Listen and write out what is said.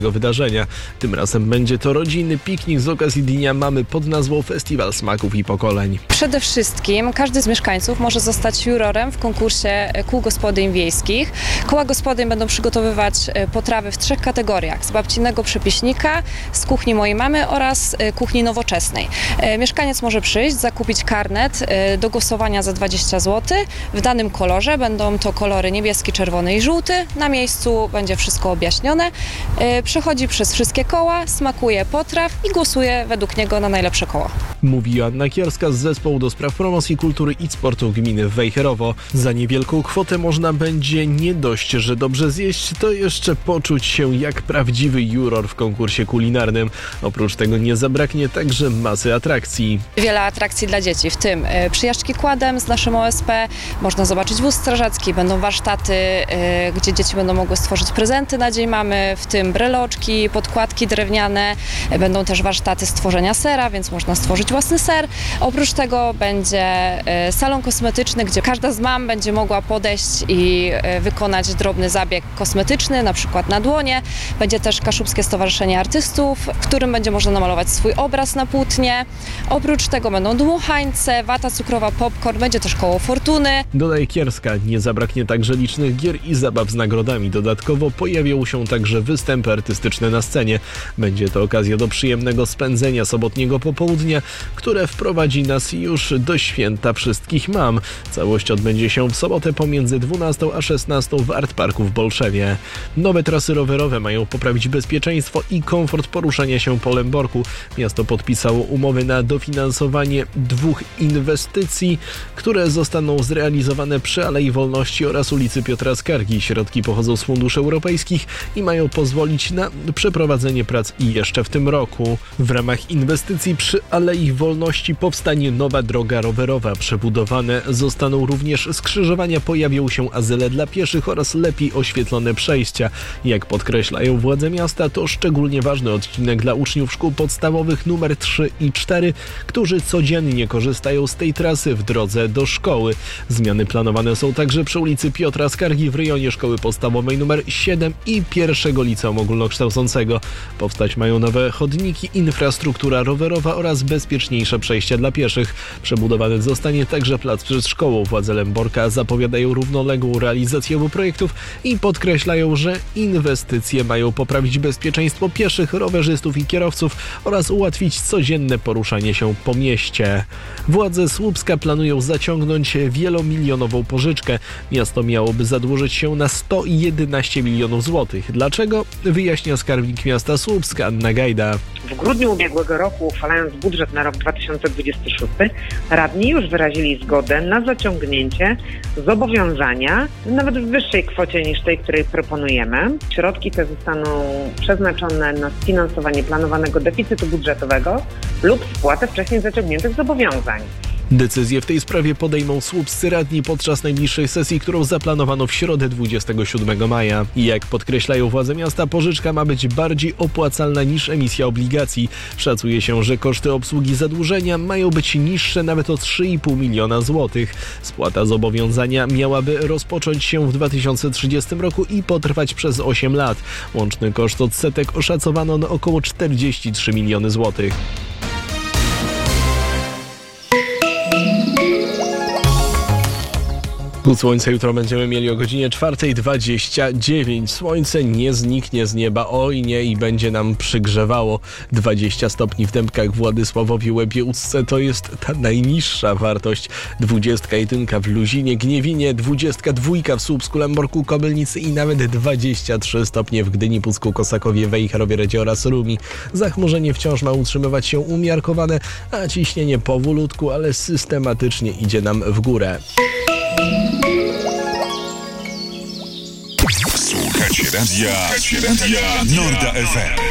wydarzenia. Tym razem będzie to rodzinny piknik z okazji Dnia Mamy pod nazwą Festiwal Smaków i Pokoleń. Przede wszystkim każdy z mieszkańców może zostać jurorem w konkursie kół gospodyń wiejskich. Koła gospodyń będą przygotowywać potrawy w 3 kategoriach: z babcinnego przepiśnika, z kuchni mojej mamy oraz kuchni nowoczesnej. Mieszkaniec może przyjść, zakupić karnet do głosowania za 20 zł. W danym kolorze będą to kolory niebieski, czerwony i żółty. Na miejscu będzie wszystko objaśnione. Przechodzi przez wszystkie koła, smakuje potraw i głosuje według niego na najlepsze koło. Mówi Joanna Kierska z Zespołu do Spraw Promocji Kultury i Sportu Gminy Wejherowo. Za niewielką kwotę można będzie nie dość, że dobrze zjeść, to jeszcze poczuć się jak prawdziwy juror w konkursie kulinarnym. Oprócz tego nie zabraknie także masy atrakcji. Wiele atrakcji dla dzieci, w tym przyjażdżki quadem z naszym OSP, można zobaczyć wóz strażacki, będą warsztaty, gdzie dzieci będą mogły stworzyć prezenty na Dzień Mamy, w tym breloczki, podkładki drewniane, będą też warsztaty stworzenia sera, więc można stworzyć własny ser. Oprócz tego będzie salon kosmetyczny, gdzie każda z mam będzie mogła podejść i wykonać drobny zabieg kosmetyczny, na przykład na dłonie. Będzie też Kaszubskie Stowarzyszenie Artystów, w którym będzie można namalować swój obraz na płótnie. Oprócz tego będą dmuchańce, wata cukrowa, popcorn, będzie też koło fortuny. Dodaje Kierska, nie zabraknie także licznych gier i zabaw z nagrodami. Dodatkowo pojawią się także występy artystyczne na scenie. Będzie to okazja do przyjemnego spędzenia sobotniego popołudnia, które wprowadzi nas już do święta wszystkich mam. Całość odbędzie się w sobotę pomiędzy 12 a 16 w Art Parku w Bolszewie. Nowe trasy rowerowe mają poprawić bezpieczeństwo i komfort poruszania się po Lęborku. Miasto podpisało umowy na dofinansowanie 2 inwestycji, które zostaną zrealizowane przy Alei Wolności oraz ulicy Piotra Skargi. Środki pochodzą z funduszy europejskich i mają pozwolić na przeprowadzenie prac i jeszcze w tym roku. W ramach inwestycji przy Alei Wolności powstanie nowa droga rowerowa. Przebudowane zostaną również skrzyżowania, pojawią się azyle dla pieszych oraz lepiej oświetlone przejścia. Jak podkreślają władze miasta, to szczególnie ważny odcinek dla uczniów szkół podstawowych nr 3 i 4, którzy codziennie korzystają z tej trasy w drodze do szkoły. Zmiany planowane są także przy ulicy Piotra Skargi w rejonie szkoły podstawowej nr 7 i pierwszego liceum ogólnokształcącego. Powstać mają nowe chodniki, infrastruktura rowerowa oraz bezpieczniejsze przejścia dla pieszych. Przebudowany zostanie także plac przed szkołą. Władze Lęborka zapowiadają równoległą realizację obu projektów i podkreślają, że inwestycje mają poprawić bezpieczeństwo pieszych, rowerzystów i kierowców oraz ułatwić codzienne poruszanie się po mieście. Władze Słupska planują zaciągnąć wielomilionową pożyczkę. Miasto miałoby zadłużyć się na 111 milionów złotych. Dlaczego? Wyjaśnia skarbnik miasta Słupska Anna Gajda. W grudniu ubiegłego roku, uchwalając budżet na rok 2026, radni już wyrazili zgodę na zaciągnięcie zobowiązania nawet w wyższej kwocie niż tej, której proponujemy. Środki te zostaną przeznaczone na sfinansowanie planowanego deficytu budżetowego lub spłatę wcześniej zaciągniętych zobowiązań. Decyzje w tej sprawie podejmą słupscy radni podczas najbliższej sesji, którą zaplanowano w środę 27 maja. I jak podkreślają władze miasta, pożyczka ma być bardziej opłacalna niż emisja obligacji. Szacuje się, że koszty obsługi zadłużenia mają być niższe nawet o 3,5 miliona złotych. Spłata zobowiązania miałaby rozpocząć się w 2030 roku i potrwać przez 8 lat. Łączny koszt odsetek oszacowano na około 43 miliony złotych. Słońce jutro będziemy mieli o godzinie 4:29. Słońce nie zniknie z nieba, oj nie, i będzie nam przygrzewało. 20 stopni w Dębkach, Władysławowie, Łebie, Ucce to jest ta najniższa wartość. 21 w Luzinie, Gniewinie, 22 w Słupsku, Lęborku, Kobylnicy i nawet 23 stopnie w Gdyni, Pucku, Kosakowie, Wejherowie, Redzie oraz Rumi. Zachmurzenie wciąż ma utrzymywać się umiarkowane, a ciśnienie powolutku, ale systematycznie idzie nam w górę. Słuchacie radia Norda FM.